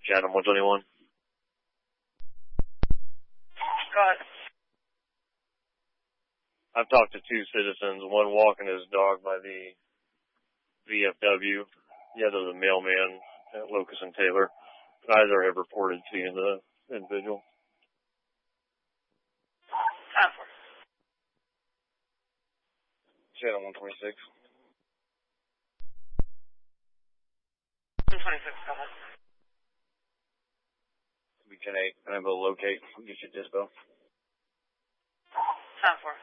Chatham 121. Go ahead. I've talked to two citizens, one walking his dog by the VFW, the other the mailman at Locust and Taylor. Neither have reported seeing the individual. Time for it. Channel 126. 126, go ahead. We can unable to locate. Get your dispo. Time for it.